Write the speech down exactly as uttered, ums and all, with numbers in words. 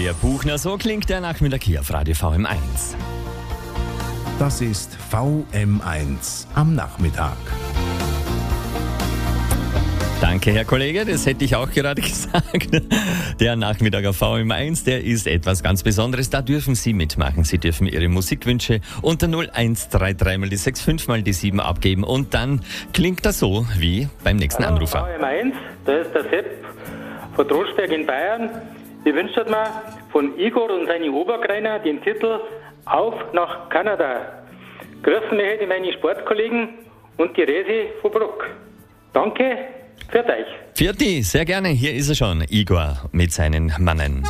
Gregor Buchner. So klingt der Nachmittag hier auf Radio V M eins. Das ist V M eins am Nachmittag. Danke, Herr Kollege, das hätte ich auch gerade gesagt. Der Nachmittag auf V M eins, der ist etwas ganz Besonderes. Da dürfen Sie mitmachen. Sie dürfen Ihre Musikwünsche unter null eins drei drei mal die sechs fünf mal die sieben abgeben. Und dann klingt das so wie beim nächsten Hallo, Anrufer. V M eins, da ist der Sepp von Droschberg in Bayern. Ich wünsche mir von Igor und seine Obergreiner den Titel Auf nach Kanada. Grüßen mich heute meine Sportkollegen und die Resi von Bruck. Danke. Für euch. Vierte, sehr gerne. Hier ist er schon, Igor mit seinen Mannen.